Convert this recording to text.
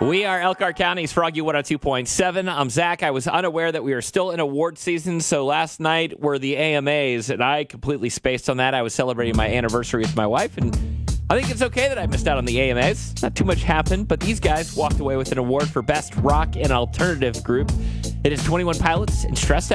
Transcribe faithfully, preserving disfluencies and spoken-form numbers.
We are Elkhart County's Froggy one oh two point seven. I'm Zach. I was unaware that we are still in award season, so last night were the A M As, and I completely spaced on that. I was celebrating my anniversary with my wife, and I think it's okay that I missed out on the A M As. Not too much happened, but these guys walked away with an award for Best Rock and Alternative Group. It is twenty-one Pilots and Stressed Out.